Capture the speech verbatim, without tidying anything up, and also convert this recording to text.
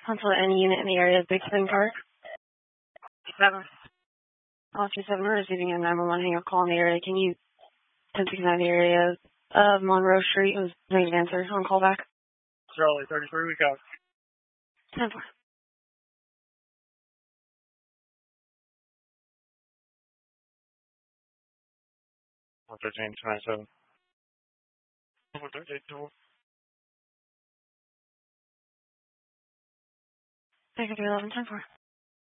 Console any unit in the area of Big Spring Park. Seven. Officer seven, we're receiving a nine one one hang-up call in the area. Can you ten sixty-nine the area of Monroe Street? It was please answer on call back. Charlie, thirty-three, we got ten four. one thirteen, twenty-seven. one thirteen, two. Take it three eleven, ten four.